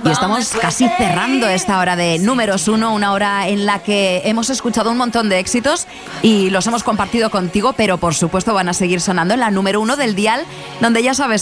Y estamos casi cerrando esta hora de Números 1, una hora en la que hemos escuchado un montón de éxitos y los hemos compartido contigo, pero por supuesto van a seguir sonando en la número 1 del dial, donde ya sabes